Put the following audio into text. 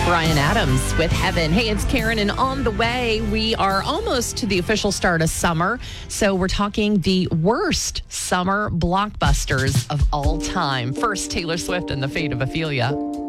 Bryan Adams with Heaven. Hey, it's Karen, and on the way, we are almost to the official start of summer. So we're talking the worst summer blockbusters of all time. First, Taylor Swift and The Fate of Ophelia.